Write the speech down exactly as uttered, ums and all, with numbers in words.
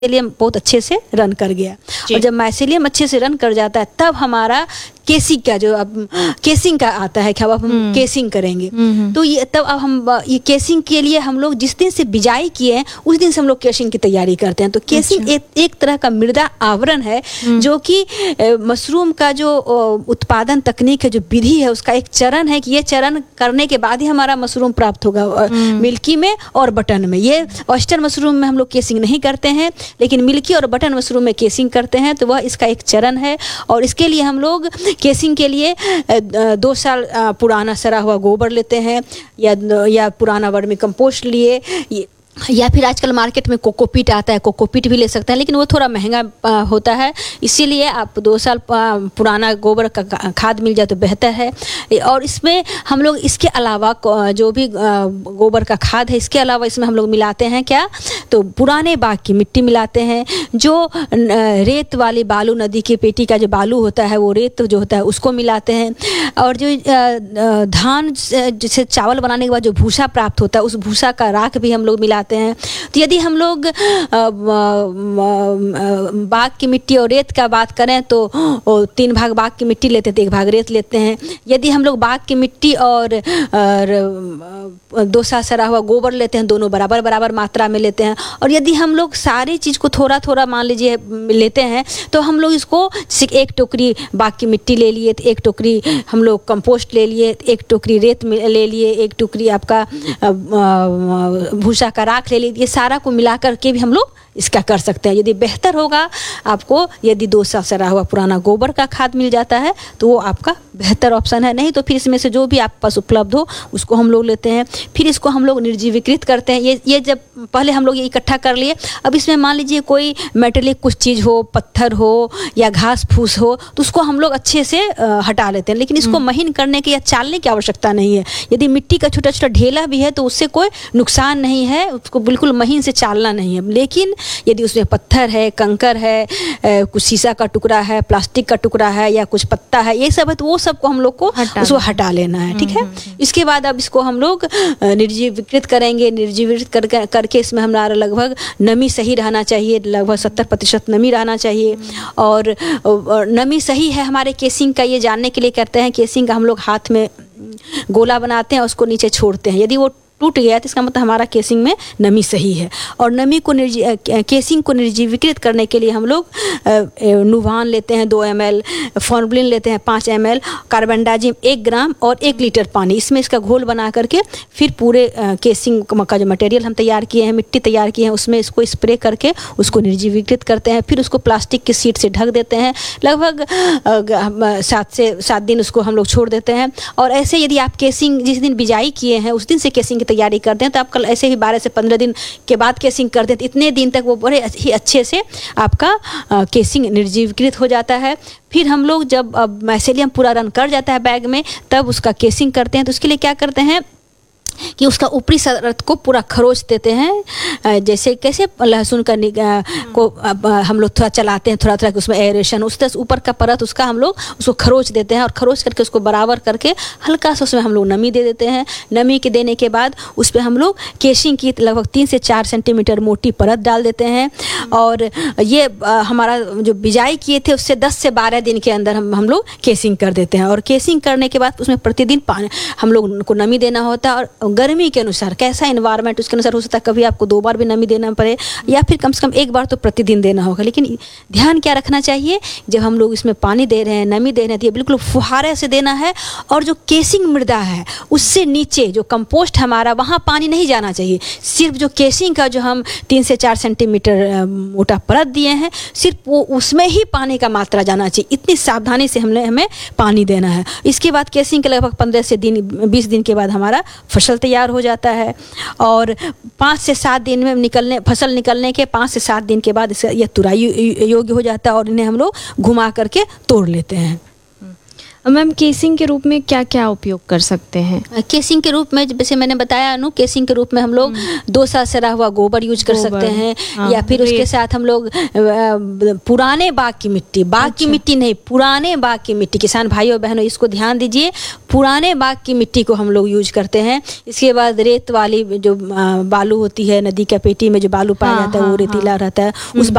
Mycelium बहुत अच्छे से रन कर गया। और जब माइसेलियम अच्छे से रन कर जाता है तब हमारा केसिंग का जो अब केसिंग का आता है कि अब हम केसिंग करेंगे। तो ये तब अब हम ये केसिंग के लिए हम लोग जिस दिन से बिजाई किए हैं उस दिन से हम लोग केसिंग की तैयारी करते हैं। तो केसिंग एक, एक तरह का मृदा आवरण है जो कि मशरूम का जो उत्पादन तकनीक है, जो विधि है, उसका एक चरण है कि ये चरण करने के बाद ही हमारा मशरूम प्राप्त होगा मिल्की में और बटन में। ये ऑयस्टर मशरूम में हम लोग केसिंग नहीं करते हैं, लेकिन मिल्की और बटन मशरूम में केसिंग करते हैं। तो वह इसका एक चरण है और इसके लिए हम लोग केसिंग के लिए दो साल पुराना सड़ा हुआ गोबर लेते हैं या या पुराना वर्मी कंपोस्ट लिए, या फिर आजकल मार्केट में कोकोपीट आता है, कोकोपीट भी ले सकते हैं, लेकिन वो थोड़ा महंगा होता है। इसीलिए आप दो साल पुराना गोबर का खाद मिल जाए तो बेहतर है। और इसमें हम लोग इसके अलावा जो भी गोबर का खाद है, इसके अलावा इसमें हम लोग मिलाते हैं क्या, तो पुराने बाग की मिट्टी मिलाते हैं। जो रेत वाली बालू, नदी की पेटी का जो बालू होता है, वो रेत जो होता है उसको मिलाते हैं। और जो धान जैसे चावल बनाने के बाद जो भूसा प्राप्त होता है, उस भूसा का राख भी हम लोग मिलाते हैं। तो यदि हम लोग बाग की मिट्टी और रेत का बात करें तो तीन भाग बाग की मिट्टी लेते हैं तो एक भाग रेत लेते हैं। यदि हम लोग बाग की मिट्टी और, और दो सा सड़ा हुआ गोबर लेते हैं, दोनों बराबर बराबर मात्रा में लेते हैं। और यदि हम लोग सारी चीज़ को थोड़ा थोड़ा मान लीजिए लेते हैं तो हम लोग इसको एक टोकरी बाग की मिट्टी ले लिए, एक टोकरी हम लोग कंपोस्ट ले लिए, एक टोकरी रेत ले लिए, एक टोकरी आपका भूसा का राख ले लीजिए। ये सारा को मिला करके भी हम लोग इसका कर सकते हैं। यदि बेहतर होगा आपको, यदि दो साल सड़ा हुआ पुराना गोबर का खाद मिल जाता है तो वो आपका बेहतर ऑप्शन है। नहीं तो फिर इसमें से जो भी आपके पास उपलब्ध हो उसको हम लोग लेते हैं। फिर इसको हम लोग निर्जीवीकृत करते हैं। ये ये जब पहले हम लोग ये इकट्ठा कर लिए, अब इसमें मान लीजिए कोई मेटेलिक कुछ चीज़ हो, पत्थर हो या घास फूस हो, तो उसको हम लोग अच्छे से हटा लेते हैं। लेकिन इसको महीन करने की या चालने की आवश्यकता नहीं है। यदि मिट्टी का छोटा छोटा ढेला भी है तो उससे कोई नुकसान नहीं है, उसको बिल्कुल महीन से चालना नहीं है। लेकिन यदि उसमें पत्थर है, कंकर है, कुछ शीशा का टुकड़ा है, प्लास्टिक का टुकड़ा है या कुछ पत्ता है, ये सब है, तो वो सब को हम लोग को उसको हटा लेना है। ठीक है। इसके बाद अब इसको हम लोग निर्जीवीकृत करेंगे। निर्जीवीकृत करके करके इसमें हमारा लगभग नमी सही रहना चाहिए, लगभग सत्तर प्रतिशत नमी रहना चाहिए। और, और नमी सही है हमारे केसिंग का ये जानने के लिए करते हैं। केसिंग का हम लोग हाथ में गोला बनाते हैं, उसको नीचे छोड़ते हैं। यदि वो टूट गया तो इसका मतलब हमारा केसिंग में नमी सही है। और नमी को केसिंग को निर्जीवीकृत करने के लिए हम लोग नुवान लेते हैं दो एम एल, फॉर्मलिन लेते हैं पाँच एम एल, कार्बनडाजिम एक ग्राम और एक लीटर पानी, इसमें इसका घोल बना करके फिर पूरे केसिंग का जो मटेरियल हम तैयार किए हैं, मिट्टी तैयार की है, उसमें इसको स्प्रे करके उसको निर्जीवीकृत करते हैं। फिर उसको प्लास्टिक की शीट से ढक देते हैं। लगभग सात से सात दिन उसको हम लोग छोड़ देते हैं। और ऐसे यदि आप केसिंग जिस दिन बिजाई किए हैं उस दिन से केसिंग तैयारी करते हैं तो आप कल ऐसे ही बारह से पंद्रह दिन के बाद केसिंग करते हैं तो इतने दिन तक वो बड़े ही अच्छे से आपका केसिंग निर्जीवीकृत हो जाता है। फिर हम लोग जब अब माइसेलियम पूरा रन कर जाता है बैग में तब उसका केसिंग करते हैं। तो उसके लिए क्या करते हैं कि उसका ऊपरी परत को पूरा खरोच देते हैं। जैसे कैसे लहसुन का को हम लोग थोड़ा चलाते हैं, थोड़ा थोड़ा उसमें एरेशन, उस तरह ऊपर का परत उसका हम लोग उसको खरोच देते हैं। और खरोच करके उसको बराबर करके हल्का सा उसमें हम लोग नमी दे देते हैं। नमी के देने के बाद उस पर हम लोग केसिंग की लगभग तीन से चार सेंटीमीटर मोटी परत डाल देते हैं। और ये हमारा जो बिजाई किए थे उससे दस से बारह दिन के अंदर हम हम लोग केसिंग कर देते हैं। और केसिंग करने के बाद उसमें प्रतिदिन पानी हम लोग को नमी देना होता है। और गर्मी के अनुसार कैसा इन्वायरमेंट उसके अनुसार हो सकता है कभी आपको दो बार भी नमी देना पड़े या फिर कम से कम एक बार तो प्रतिदिन देना होगा। लेकिन ध्यान क्या रखना चाहिए, जब हम लोग इसमें पानी दे रहे हैं, नमी दे रहे हैं, तो ये बिल्कुल फुहारे से देना है। और जो केसिंग मृदा है उससे नीचे जो कंपोस्ट हमारा, वहाँ पानी नहीं जाना चाहिए। सिर्फ जो केसिंग का जो हम तीन से चार सेंटीमीटर मोटा परत दिए हैं, सिर्फ वो उसमें ही पानी का मात्रा जाना चाहिए। इतनी सावधानी से हमने हमें पानी देना है। इसके बाद केसिंग के लगभग पंद्रह से दिन बीस दिन के बाद हमारा फसल तैयार हो जाता है। और पाँच से सात दिन में निकलने फसल निकलने के पाँच से सात दिन के बाद ये तुराई योग्य हो जाता है और इन्हें हम लोग घुमा करके तोड़ लेते हैं। मैम केसिंग के रूप में क्या क्या उपयोग कर सकते हैं? केसिंग के रूप में जैसे मैंने बताया अनु, केसिंग के रूप में हम लोग दो साल सड़ा हुआ गोबर यूज कर सकते हैं, हाँ, या फिर उसके साथ हम लोग पुराने बाग की मिट्टी, बाग अच्छा। की मिट्टी नहीं, पुराने बाग की मिट्टी, किसान भाइयों बहनों इसको ध्यान दीजिए, पुराने बाग की मिट्टी को हम लोग यूज करते हैं। इसके बाद रेत वाली जो बालू होती है, नदी का पेटी में जो बालू पाया हाँ, जाता है हाँ, वो रेतीला हाँ, रहता है, उस